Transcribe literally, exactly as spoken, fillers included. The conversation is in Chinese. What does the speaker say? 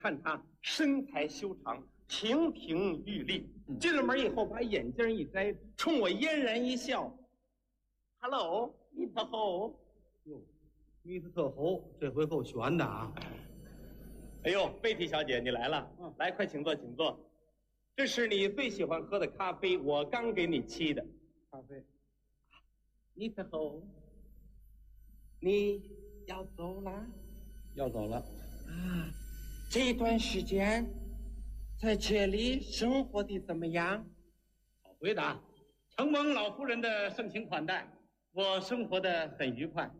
看她身材修长，亭亭玉立。嗯、进了门以后，把眼镜一摘，冲我嫣然一笑 ：“Hello， 米特侯。” 哟，米特侯，这回够悬的啊！ 哎呦，贝蒂小姐，你来了。嗯，来，快请坐，请坐。这是你最喜欢喝的咖啡，我刚给你沏的咖啡。 米特侯，你要走了？ 要走了啊！这段时间在这里生活的怎么样？ 好回答。承蒙老夫人的盛情款待，我生活的很愉快。